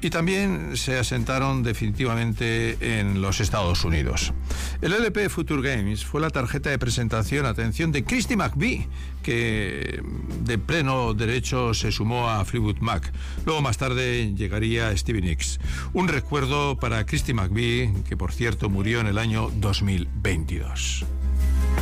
y también se asentaron definitivamente en los Estados Unidos. El LP Future Games fue la tarjeta de presentación, atención, de Christy McVie, que de pleno derecho se sumó a Fleetwood Mac. Luego, más tarde, llegaría Stevie Nicks. Un recuerdo para Christy McVie, que por cierto murió en el año 2022.